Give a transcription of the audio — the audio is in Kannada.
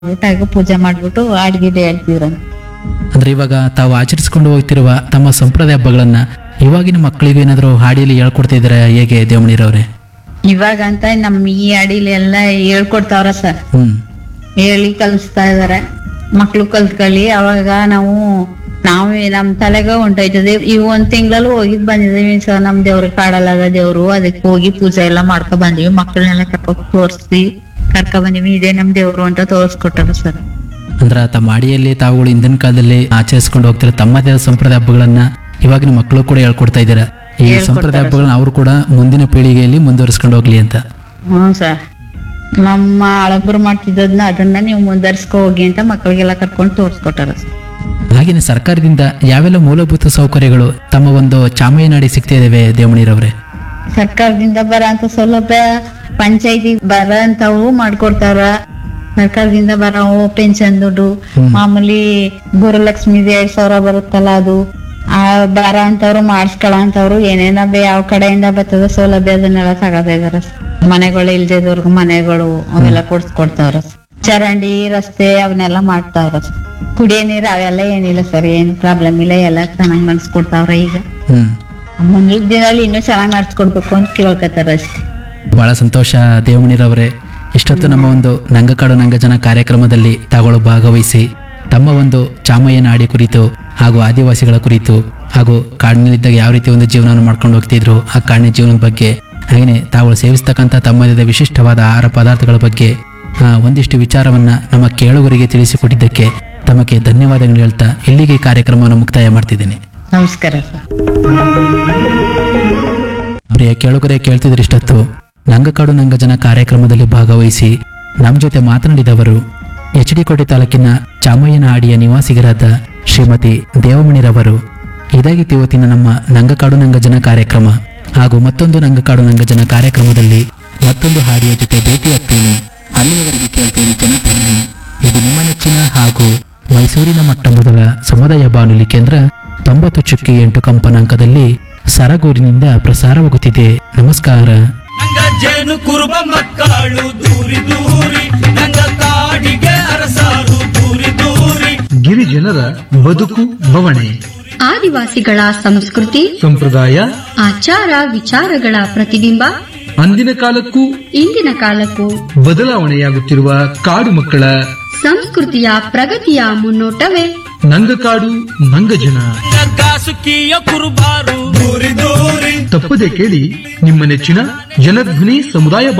ಊಟಾಗ ಪೂಜೆ ಮಾಡ್ಬಿಟ್ಟು ಅಡ್ಗೆ ಹೇಳ್ತಿದ್ರು. ಅಂದ್ರೆ ಇವಾಗ ತಾವು ಆಚರಿಸಿಕೊಂಡು ಹೋಗ್ತಿರುವ ತಮ್ಮ ಸಂಪ್ರದಾಯ ಹಬ್ಬಗಳನ್ನ ಇವಾಗಿನ ಮಕ್ಕಳಿಗೆ ಏನಾದ್ರು ಹಾಡಿಯಲ್ಲಿ ಹೇಳ್ಕೊಡ್ತಿದ್ರೆ ಹೇಗೆ ದೇವಮಣಿರವ್ರೆ? ಇವಾಗ ಅಂತ ನಮ್ ಈ ಅಡಿಲಿ ಎಲ್ಲ ಹೇಳ್ಕೊಡ್ತಾವ್ರ ಸರ್, ಹೇಳಿ ಕಲಿಸ್ತಾ ಇದಾರೆ. ಮಕ್ಳು ಕಲ್ತ್ಕೊಳ್ಳಿ. ಅವಾಗ ನಾವೇ ನಮ್ ತಲೆಗ ಹೊಂಟೋಯ್ತದೆ. ಈ ಒಂದ್ ತಿಂಗಳಲ್ಲಿ ಹೋಗಿದ್ ಬಂದಿದೀವಿ ಸರ್, ನಮ್ ದೇವ್ರ ಕಾಡಲ್ಲದ ದೇವ್ರು, ಅದಕ್ಕೆ ಹೋಗಿ ಪೂಜೆ ಎಲ್ಲ ಮಾಡ್ಕೊ ಬಂದಿವಿ. ಮಕ್ಕಳನ್ನೆಲ್ಲ ತೋರಿಸಿ ಕರ್ಕೊ ಬಂದಿವಿ. ಇದೇ ನಮ್ ದೇವ್ರು ಅಂತ ತೋರ್ಸ್ಕೊಟ್ಟಾರ ಸರ್. ಅಂದ್ರ ತಮ್ಮ ಅಡಿಯಲ್ಲಿ ತಾವುಗಳು ಹಿಂದಿನ ಕಾಲದಲ್ಲಿ ಆಚರಿಸ್ಕೊಂಡು ಹೋಗ್ತಿರೋ ತಮ್ಮದೇ ಸಂಪ್ರದಾಯ ಹಬ್ಬಗಳನ್ನ ಇವಾಗಿನ ಮಕ್ಕಳು ಕೂಡ ಹೇಳ್ಕೊಡ್ತಾ ಇದ್ದೀರಾ. ಈ ಸಂಪ್ರದಾಯ ಹಬ್ಬಗಳನ್ನ ಅವರು ಕೂಡ ಮುಂದಿನ ಪೀಳಿಗೆಯಲ್ಲಿ ಮುಂದುವರಿಸ್ಕೊಂಡು ಹೋಗ್ಲಿ ಅಂತ. ಹ್ಮ್ ಸರ್, ನಮ್ಮ ಹಳಬ್ರು ಮಾಡ್ತಿದ್ದದ್ನ ಅದನ್ನ ನೀವು ಮುಂದರ್ಸ್ಕೊ ಹೋಗಿ ಅಂತ ಮಕ್ಕಳಿಗೆಲ್ಲ ಕರ್ಕೊಂಡು ತೋರ್ಸ್ಕೊಟ್ಟಾರ ಸರ್. ಹಾಗೇನೆ ಸರ್ಕಾರದಿಂದ ಯಾವೆಲ್ಲ ಮೂಲಭೂತ ಸೌಕರ್ಯಗಳು ತಮ್ಮ ಒಂದು ಚಾಮಯ್ಯನಾಡಿ ಸಿಗ್ತಾ ಇದಾವೆ ದೇವಮಣಿರವ್ರೆ? ಸರ್ಕಾರದಿಂದ ಬರೋಂತ ಸೌಲಭ್ಯ ಪಂಚಾಯತಿ ಬರೋಂತವು ಮಾಡ್ಕೊಡ್ತಾರ. ಸರ್ಕಾರದಿಂದ ಬರೋ ಪೆನ್ಷನ್ ದುಡ್ಡು, ಮಾಮೂಲಿ ಗುರುಲಕ್ಷ್ಮಿ 2,000 ಬರುತ್ತಲ್ಲ, ಅದು ಬರ ಅಂತವ್ರು ಮಾಡಿಸ್ಕೊಳ ಅಂತವ್ರು ಏನೇನ ಯಾವ ಕಡೆಯಿಂದ ಬರ್ತದ ಸೌಲಭ್ಯ ಅದನ್ನೆಲ್ಲ ತಗೋತಾ ಇದಾರ. ಮನೆಗಳು ಇಲ್ದಿದವ್ರಿಗೆ ಮನೆಗಳು ಅವೆಲ್ಲ ಕೊಡ್ಸ್ಕೊಡ್ತಾವ್ರ. ಚರಂಡಿ ರಸ್ತೆ ಅವನ್ನೆಲ್ಲ ಮಾಡ್ತಾವ್ರ. ಕುಡಿಯೋ ನೀರು ಅವೆಲ್ಲ ಏನಿಲ್ಲ ಸರ್, ಏನ್ ಪ್ರಾಬ್ಲಮ್ ಇಲ್ಲ, ಎಲ್ಲ ಚೆನ್ನಾಗಿ ನಡ್ಸ್ಕೊಡ್ತಾವ್ರ. ಈಗ ಮುಂದಿನ ದಿನದಲ್ಲಿ ಇನ್ನೂ ಚೆನ್ನಾಗಿ ನಡ್ಸ್ಕೊಡ್ಬೇಕು ಅಂತ ಕೇಳ್ಕೊತಾರ ಅಷ್ಟೇ. ಬಹಳ ಸಂತೋಷ ದೇವಮಣಿರವ್ರೆ. ಇಷ್ಟೊತ್ತು ನಮ್ಮ ಒಂದು ನಂಗಕಾಡು ನಂಗಜನ ಕಾರ್ಯಕ್ರಮದಲ್ಲಿ ತಾಗಳು ಭಾಗವಹಿಸಿ ತಮ್ಮ ಒಂದು ಚಾಮಯ್ಯನಾಡಿ ಕುರಿತು ಹಾಗೂ ಆದಿವಾಸಿಗಳ ಕುರಿತು ಹಾಗೂ ಕಾಡಿನಲ್ಲಿದ್ದಾಗ ಯಾವ ರೀತಿ ಒಂದು ಜೀವನವನ್ನು ಮಾಡ್ಕೊಂಡು ಹೋಗ್ತಿದ್ರು ಆ ಕಾಡಿನ ಜೀವನದ ಬಗ್ಗೆ, ಹಾಗೆಯೇ ತಾವು ಸೇವಿಸ್ತಕ್ಕಂಥ ತಮ್ಮದೇ ವಿಶಿಷ್ಟವಾದ ಆಹಾರ ಪದಾರ್ಥಗಳ ಬಗ್ಗೆ ಒಂದಿಷ್ಟು ವಿಚಾರವನ್ನ ನಮ್ಮ ಕೇಳುಗರಿಗೆ ತಿಳಿಸಿಕೊಟ್ಟಿದ್ದಕ್ಕೆ ತಮಗೆ ಧನ್ಯವಾದಗಳು ಹೇಳ್ತಾ ಇಲ್ಲಿಗೆ ಈ ಕಾರ್ಯಕ್ರಮವನ್ನು ಮುಕ್ತಾಯ ಮಾಡ್ತಿದ್ದೇನೆ. ನಮಸ್ಕಾರ ಸರ್. ಪ್ರಿಯ ಕೇಳುಗರೆ, ಕೇಳ್ತಿದ್ರೆ ಇಷ್ಟೊತ್ತು ನಂಗಕಾಡು ನಂಗಜನ ಕಾರ್ಯಕ್ರಮದಲ್ಲಿ ಭಾಗವಹಿಸಿ ನಮ್ಮ ಜೊತೆ ಮಾತನಾಡಿದವರು HD ಕೋಟೆ ತಾಲೂಕಿನ ಚಾಮಯ್ಯನಹಾಡಿಯ ನಿವಾಸಿಗರಾದ ಶ್ರೀಮತಿ ದೇವಮಣಿರವರು. ಇದಾಗಿತ್ತು ಇವತ್ತಿನ ನಮ್ಮ ನಂಗಕಾಡು ನಂಗಜನ ಕಾರ್ಯಕ್ರಮ. ಹಾಗೂ ಮತ್ತೊಂದು ನಂಗಕಾಡು ನಂಗಜನ ಕಾರ್ಯಕ್ರಮದಲ್ಲಿ ಮತ್ತೊಂದು ಹಾಡಿಯ ಜೊತೆ ಭೇಟಿಯಾಗ್ತೀನಿ. ಅಲ್ಲಿಯವರೆಗೆ ಕೇಳ್ತೀನಿ ಜನಧ್ವನಿ. ಇದು ನಿಮ್ಮ ನೆಚ್ಚಿನ ಹಾಗೂ ಮೈಸೂರಿನ ಮೊಟ್ಟ ಮೊದಲ ಸಮುದಾಯ ಬಾನುಲಿ ಕೇಂದ್ರ 90.8 ಕಂಪನಾಂಕದಲ್ಲಿ ಸರಗೂರಿನಿಂದ ಪ್ರಸಾರವಾಗುತ್ತಿದೆ. ನಮಸ್ಕಾರ. ನಂಗ ಜೇನು ಕುರುಬ ಮಕ್ಕಳು ದೂರಿ ದೂರಿ, ನಂಗ ಕಾಡಿಗೆ ಅರಸಾರು ದೂರಿ ದೂರಿ. ಗಿರಿಜನರ ಬದುಕು ಬವಣೆ, ಆದಿವಾಸಿಗಳ ಸಂಸ್ಕೃತಿ ಸಂಪ್ರದಾಯ, ಆಚಾರ ವಿಚಾರಗಳ ಪ್ರತಿಬಿಂಬ, ಅಂದಿನ ಕಾಲಕ್ಕೂ ಇಂದಿನ ಕಾಲಕ್ಕೂ ಬದಲಾವಣೆಯಾಗುತ್ತಿರುವ ಕಾಡು ಮಕ್ಕಳ ಸಂಸ್ಕೃತಿಯ ಪ್ರಗತಿಯ ಮುನ್ನೋಟವೇ ನಂಗಕಾಡು ನಂಗಜನ. ಕಾಸುಕಿಯ ಕುರುಬಾರು ದೂರಿ ದೂರಿ. ತಪ್ಪದೆ ಕೇಳಿ ನಿಮ್ಮ ನೆಚ್ಚಿನ ಜನಧ್ವನಿ ಸಮುದಾಯ